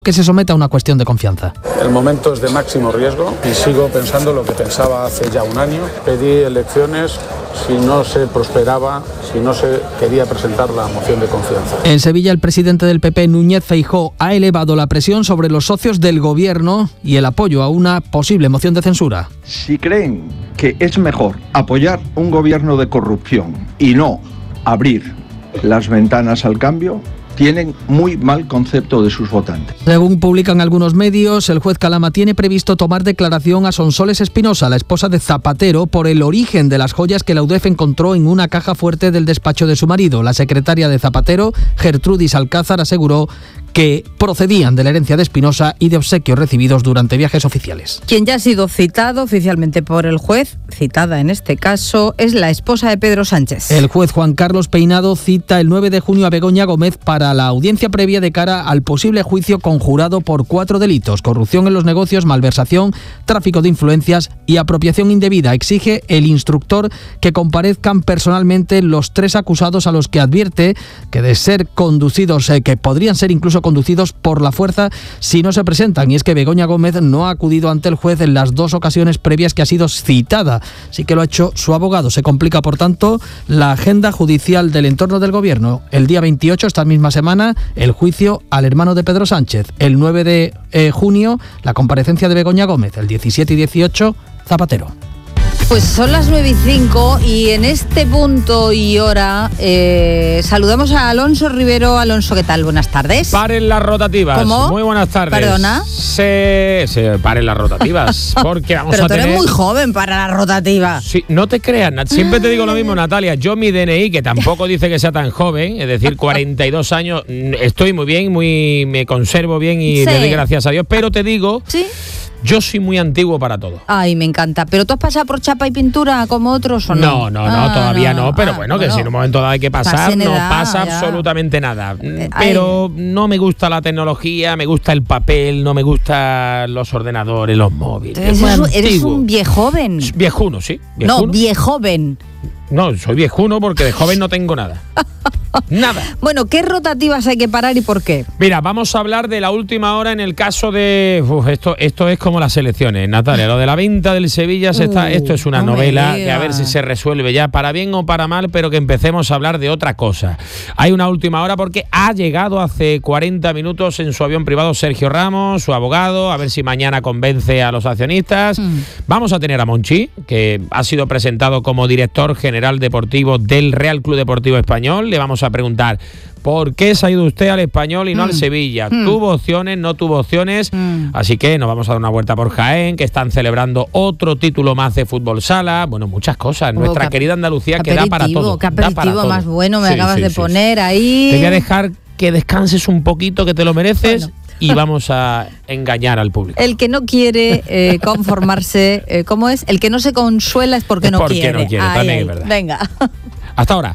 que se someta a una cuestión de confianza. El momento es de máximo riesgo y sigo pensando lo que pensaba hace ya un año. Pedí elecciones si no se prosperaba, si no se quería presentar la moción de confianza. En Sevilla, el presidente del PP, Núñez Feijóo, ha elevado la presión sobre los socios del gobierno y el apoyo a una posible moción de censura. Si creen que es mejor apoyar un gobierno de corrupción y no abrir las ventanas al cambio, tienen muy mal concepto de sus votantes. Según publican algunos medios, el juez Calama tiene previsto tomar declaración a Sonsoles Espinosa, la esposa de Zapatero, por el origen de las joyas que la UDEF encontró en una caja fuerte del despacho de su marido. La secretaria de Zapatero, Gertrudis Alcázar, aseguró que procedían de la herencia de Espinosa y de obsequios recibidos durante viajes oficiales. Quien ya ha sido citado oficialmente por el juez, citada en este caso, es la esposa de Pedro Sánchez. El juez Juan Carlos Peinado cita el 9 de junio a Begoña Gómez para la audiencia previa de cara al posible juicio conjurado por 4 delitos: corrupción en los negocios, malversación, tráfico de influencias y apropiación indebida. Exige el instructor que comparezcan personalmente los 3 acusados, a los que advierte que de ser conducidos, que podrían ser incluso conducidos por la fuerza si no se presentan. Y es que Begoña Gómez no ha acudido ante el juez en las 2 ocasiones previas que ha sido citada. Sí que lo ha hecho su abogado. Se complica, por tanto, la agenda judicial del entorno del gobierno. El día 28, esta misma semana, el juicio al hermano de Pedro Sánchez. El 9 de junio, la comparecencia de Begoña Gómez. El 17 y 18, Zapatero. Pues son las 9:05 y en este punto y hora saludamos a Alonso Rivero. Alonso, ¿qué tal? Buenas tardes. Paren las rotativas. ¿Cómo? Muy buenas tardes. ¿Perdona? Se paren las rotativas, porque vamos Pero a tener... Pero tú eres muy joven para la rotativa. Sí, no te creas, siempre te digo lo mismo, Natalia. Yo mi DNI, que tampoco dice que sea tan joven, es decir, 42 años, estoy muy bien, me conservo bien y le doy gracias a Dios, pero te digo... ¿Sí? Yo soy muy antiguo para todo. Ay, me encanta. ¿Pero tú has pasado por chapa y pintura como otros o no? No, todavía no. Pero bueno, que si en un momento dado hay que pasar, no pasa absolutamente nada. Pero no me gusta la tecnología, me gusta el papel, no me gustan los ordenadores, los móviles. Eres un viejoven. Viejuno, sí. No, viejoven. No, soy viejuno porque de joven no tengo nada. Nada. Bueno, ¿qué rotativas hay que parar y por qué? Mira, vamos a hablar de la última hora en el caso de... esto es como las elecciones, Natalia. Lo de la venta del Sevilla, esto es una novela que a ver si se resuelve ya, para bien o para mal, pero que empecemos a hablar de otra cosa. Hay una última hora porque ha llegado hace 40 minutos en su avión privado Sergio Ramos, su abogado, a ver si mañana convence a los accionistas. Vamos a tener a Monchi, que ha sido presentado como director general deportivo del Real Club Deportivo Español. Le vamos a preguntar ¿por qué se ha ido usted al Español y no al Sevilla? ¿Tuvo opciones, no tuvo opciones? Así que nos vamos a dar una vuelta por Jaén, que están celebrando otro título más de fútbol sala. Bueno, muchas cosas. Nuestra querida Andalucía que da para todo. Qué aperitivo más bueno me acabas de poner ahí. Te voy a dejar que descanses un poquito, que te lo mereces. Bueno. Y vamos a engañar al público. El que no quiere conformarse, ¿cómo es? El que no se consuela es porque no quiere. Porque no quiere, también es verdad. Venga. Hasta ahora.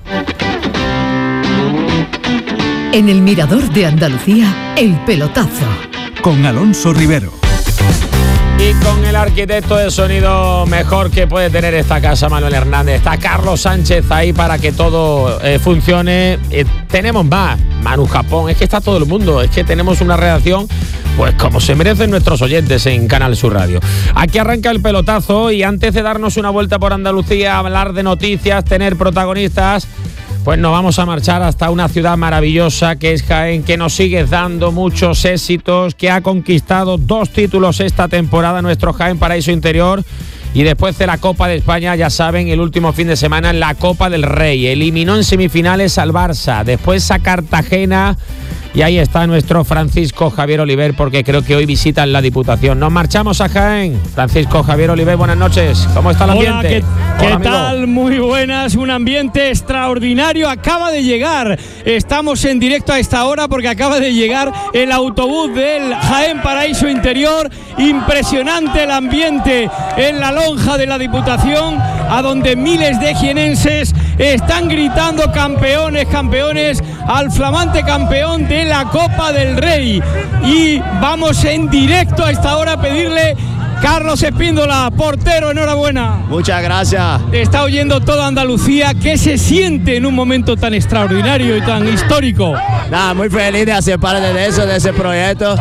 En el Mirador de Andalucía, El Pelotazo. Con Alonso Rivero. Y con el arquitecto de sonido mejor que puede tener esta casa, Manuel Hernández. Está Carlos Sánchez ahí para que todo funcione. Tenemos más. Manu Japón. Es que está todo el mundo. Es que tenemos una redacción, pues como se merecen nuestros oyentes en Canal Sur Radio. Aquí arranca El Pelotazo y antes de darnos una vuelta por Andalucía, hablar de noticias, tener protagonistas, pues nos vamos a marchar hasta una ciudad maravillosa que es Jaén, que nos sigue dando muchos éxitos, que ha conquistado 2 títulos esta temporada, nuestro Jaén Paraíso Interior. Y después de la Copa de España, ya saben, el último fin de semana en la Copa del Rey. Eliminó en semifinales al Barça, después a Cartagena. Y ahí está nuestro Francisco Javier Oliver, porque creo que hoy visitan la Diputación. Nos marchamos a Jaén. Francisco Javier Oliver, buenas noches. ¿Cómo está el ambiente? Hola, ¿qué tal? Muy buenas, un ambiente extraordinario. Acaba de llegar, estamos en directo a esta hora porque acaba de llegar el autobús del Jaén Paraíso Interior. Impresionante el ambiente en la lonja de la Diputación, a donde miles de jienenses están gritando campeones, campeones, al flamante campeón de la Copa del Rey. Y vamos en directo a esta hora a pedirle Carlos Espíndola, portero, enhorabuena. Muchas gracias. Te está oyendo toda Andalucía. ¿Qué se siente en un momento tan extraordinario y tan histórico? Nada, muy feliz de hacer parte de eso, de ese proyecto.